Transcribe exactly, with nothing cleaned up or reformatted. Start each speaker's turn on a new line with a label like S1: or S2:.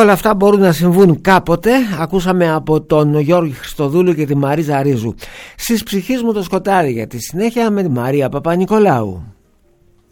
S1: όλα αυτά μπορούν να συμβούν κάποτε. Ακούσαμε από τον Γιώργη Χριστοδούλου και τη Μαρίζα Ρίζου. Στις ψυχής μου το σκοτάδι, για τη συνέχεια με τη Μαρία Παπα-Νικολάου.